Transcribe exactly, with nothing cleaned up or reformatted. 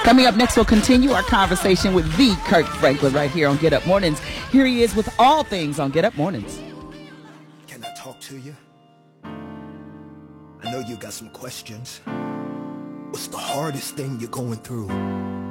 Coming up next, we'll continue our conversation with the Kirk Franklin right here on Get Up Mornings. Here he is with all things on Get Up Mornings. Can I talk to you? I know you got some questions. What's the hardest thing you're going through?